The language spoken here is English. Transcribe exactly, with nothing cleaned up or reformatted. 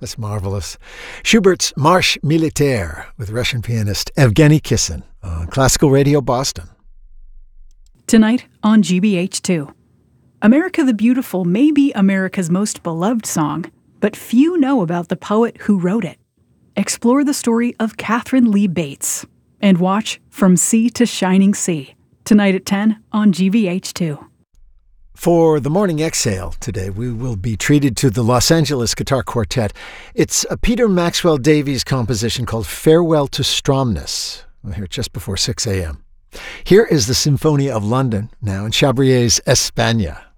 That's marvelous. Schubert's Marche Militaire with Russian pianist Evgeny Kissin on Classical Radio Boston. Tonight on G B H two. America the Beautiful may be America's most beloved song, but few know about the poet who wrote it. Explore the story of Catherine Lee Bates and watch From Sea to Shining Sea tonight at ten on G B H two. For the morning exhale today, we will be treated to the Los Angeles Guitar Quartet. It's a Peter Maxwell Davies composition called Farewell to Stromness. We'll hear it just before six a.m. Here is the Symphony of London now in Chabrier's España.